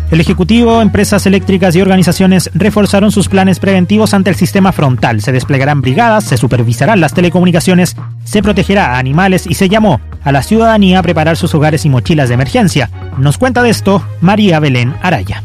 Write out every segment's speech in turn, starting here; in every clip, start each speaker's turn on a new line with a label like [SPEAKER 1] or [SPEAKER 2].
[SPEAKER 1] El Ejecutivo, empresas eléctricas y organizaciones reforzaron sus planes preventivos ante el sistema frontal. Se desplegarán brigadas, se supervisarán las telecomunicaciones, se protegerá a animales y se llamó a la ciudadanía a preparar sus hogares y mochilas de emergencia. Nos cuenta de esto María Belén Araya.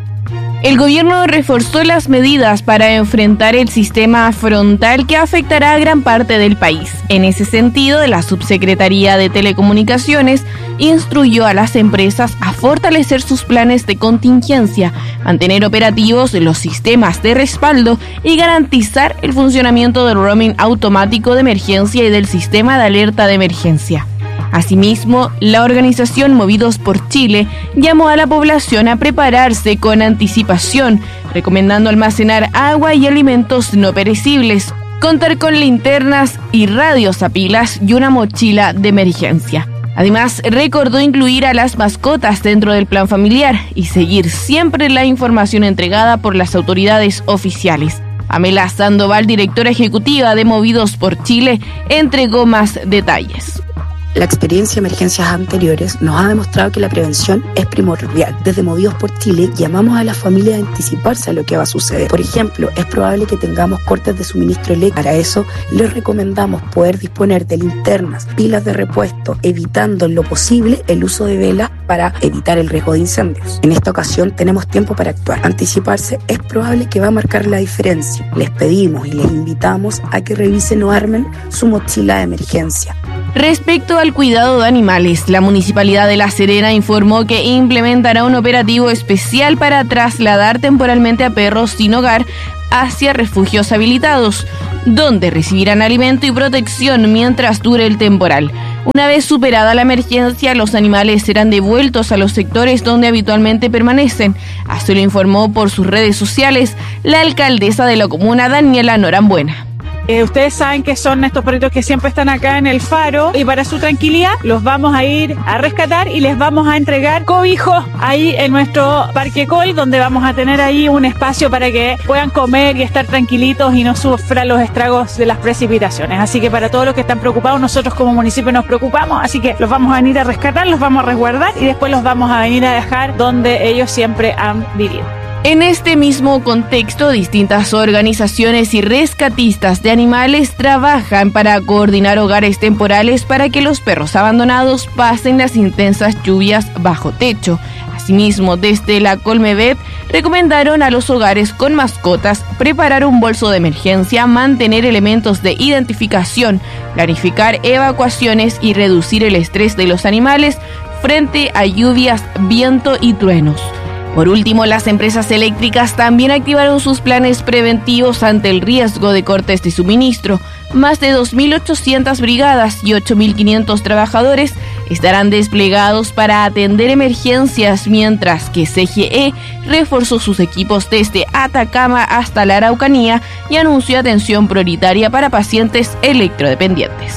[SPEAKER 2] El gobierno reforzó las medidas para enfrentar el sistema frontal que afectará a gran parte del país. En ese sentido, la Subsecretaría de Telecomunicaciones instruyó a las empresas a fortalecer sus planes de contingencia, mantener operativos los sistemas de respaldo y garantizar el funcionamiento del roaming automático de emergencia y del sistema de alerta de emergencia. Asimismo, la organización Movidos por Chile llamó a la población a prepararse con anticipación, recomendando almacenar agua y alimentos no perecibles, contar con linternas y radios a pilas y una mochila de emergencia. Además, recordó incluir a las mascotas dentro del plan familiar y seguir siempre la información entregada por las autoridades oficiales. Pamela Sandoval, directora ejecutiva de Movidos por Chile, entregó más detalles.
[SPEAKER 3] La experiencia de emergencias anteriores nos ha demostrado que la prevención es primordial. Desde Movidos por Chile llamamos a las familias a anticiparse a lo que va a suceder. Por ejemplo, es probable que tengamos cortes de suministro eléctrico. Para eso, les recomendamos poder disponer de linternas, pilas de repuesto, evitando en lo posible el uso de velas para evitar el riesgo de incendios. En esta ocasión tenemos tiempo para actuar. Anticiparse es probable que va a marcar la diferencia. Les pedimos y les invitamos a que revisen o armen su mochila de emergencia.
[SPEAKER 2] Respecto al cuidado de animales, la Municipalidad de La Serena informó que implementará un operativo especial para trasladar temporalmente a perros sin hogar hacia refugios habilitados, donde recibirán alimento y protección mientras dure el temporal. Una vez superada la emergencia, los animales serán devueltos a los sectores donde habitualmente permanecen. Así lo informó por sus redes sociales la alcaldesa de la comuna, Daniela Norambuena.
[SPEAKER 4] Ustedes saben que son estos perritos que siempre están acá en el faro y para su tranquilidad los vamos a ir a rescatar y les vamos a entregar cobijos ahí en nuestro Parque Coy, donde vamos a tener ahí un espacio para que puedan comer y estar tranquilitos y no sufran los estragos de las precipitaciones. Así que para todos los que están preocupados, nosotros como municipio nos preocupamos, así que los vamos a venir a rescatar, los vamos a resguardar y después los vamos a venir a dejar donde ellos siempre han vivido.
[SPEAKER 2] En este mismo contexto, distintas organizaciones y rescatistas de animales trabajan para coordinar hogares temporales para que los perros abandonados pasen las intensas lluvias bajo techo. Asimismo, desde la Colmevet recomendaron a los hogares con mascotas preparar un bolso de emergencia, mantener elementos de identificación, planificar evacuaciones y reducir el estrés de los animales frente a lluvias, viento y truenos. Por último, las empresas eléctricas también activaron sus planes preventivos ante el riesgo de cortes de suministro. Más de 2.800 brigadas y 8.500 trabajadores estarán desplegados para atender emergencias, mientras que CGE reforzó sus equipos desde Atacama hasta la Araucanía y anunció atención prioritaria para pacientes electrodependientes.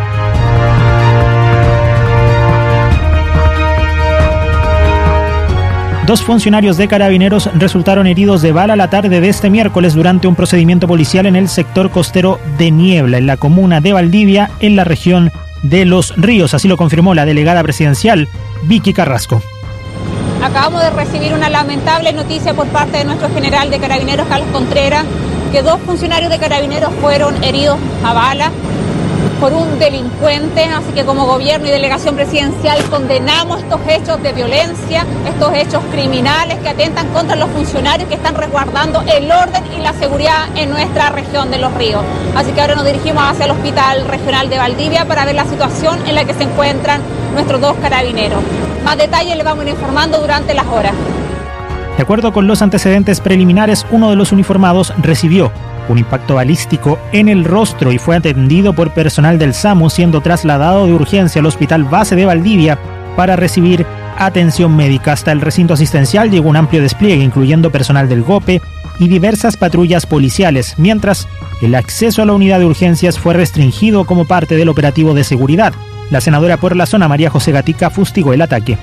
[SPEAKER 1] Dos funcionarios de Carabineros resultaron heridos de bala la tarde de este miércoles durante un procedimiento policial en el sector costero de Niebla, en la comuna de Valdivia, en la región de Los Ríos. Así lo confirmó la delegada presidencial, Vicky Carrasco.
[SPEAKER 5] Acabamos de recibir una lamentable noticia por parte de nuestro general de Carabineros, Carlos Contreras, que dos funcionarios de Carabineros fueron heridos a bala por un delincuente, así que como gobierno y delegación presidencial condenamos estos hechos de violencia, estos hechos criminales que atentan contra los funcionarios que están resguardando el orden y la seguridad en nuestra región de Los Ríos. Así que ahora nos dirigimos hacia el Hospital Regional de Valdivia para ver la situación en la que se encuentran nuestros dos carabineros. Más detalles les vamos a ir informando durante las horas.
[SPEAKER 1] De acuerdo con los antecedentes preliminares, uno de los uniformados recibió un impacto balístico en el rostro y fue atendido por personal del SAMU, siendo trasladado de urgencia al Hospital Base de Valdivia para recibir atención médica. Hasta el recinto asistencial llegó un amplio despliegue, incluyendo personal del GOPE y diversas patrullas policiales, mientras el acceso a la unidad de urgencias fue restringido como parte del operativo de seguridad. La senadora por la zona, María José Gatica, fustigó el ataque.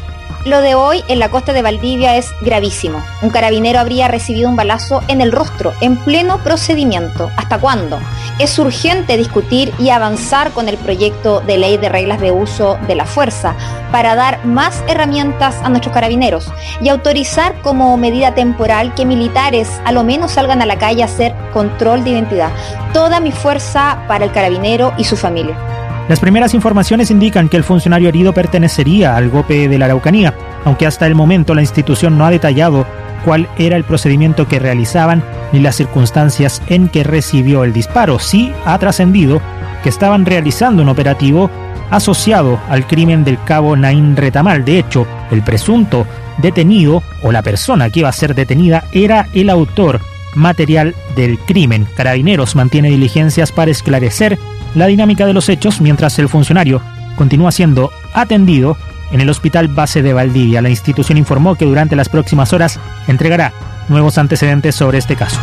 [SPEAKER 6] Lo de hoy en la costa de Valdivia es gravísimo. Un carabinero habría recibido un balazo en el rostro, en pleno procedimiento. ¿Hasta cuándo? Es urgente discutir y avanzar con el proyecto de ley de reglas de uso de la fuerza para dar más herramientas a nuestros carabineros y autorizar como medida temporal que militares a lo menos salgan a la calle a hacer control de identidad. Toda mi fuerza para el carabinero y su familia.
[SPEAKER 1] Las primeras informaciones indican que el funcionario herido pertenecería al GOPE de la Araucanía, aunque hasta el momento la institución no ha detallado cuál era el procedimiento que realizaban ni las circunstancias en que recibió el disparo. Sí ha trascendido que estaban realizando un operativo asociado al crimen del cabo Naín Retamal. De hecho, el presunto detenido o la persona que iba a ser detenida era el autor material del crimen. Carabineros mantiene diligencias para esclarecer la dinámica de los hechos mientras el funcionario continúa siendo atendido en el Hospital Base de Valdivia. La institución informó que durante las próximas horas entregará nuevos antecedentes sobre este caso.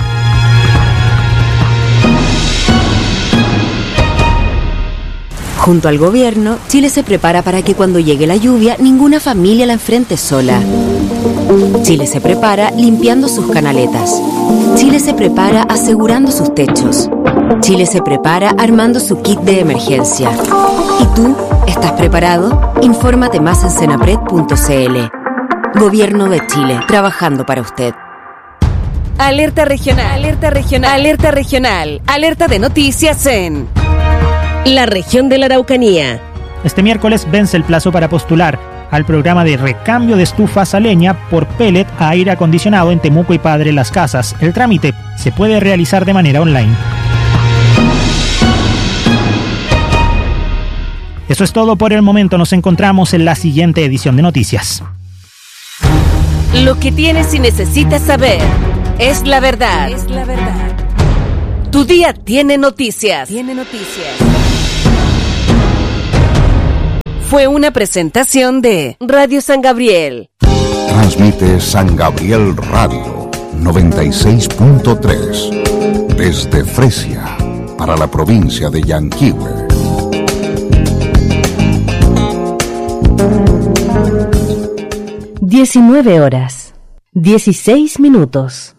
[SPEAKER 7] Junto al gobierno, Chile se prepara para que cuando llegue la lluvia, ninguna familia la enfrente sola. Chile se prepara limpiando sus canaletas. Chile se prepara asegurando sus techos. Chile se prepara armando su kit de emergencia. ¿Y tú? ¿Estás preparado? Infórmate más en senapred.cl. Gobierno de Chile, trabajando para usted.
[SPEAKER 8] Alerta regional, alerta regional, alerta regional, alerta de noticias en la región de la Araucanía.
[SPEAKER 1] Este miércoles vence el plazo para postular al programa de recambio de estufas a leña por pellet a aire acondicionado en Temuco y Padre Las Casas. El trámite se puede realizar de manera online. Eso es todo por el momento. Nos encontramos en la siguiente edición de Noticias.
[SPEAKER 8] Lo que tienes y necesitas saber es la verdad. Es la verdad. Tu día tiene noticias. Tiene noticias. Fue una presentación de Radio San Gabriel.
[SPEAKER 9] Transmite San Gabriel Radio 96.3 desde Fresia para la provincia de Yanquihue.
[SPEAKER 10] 19 horas, 16 minutos.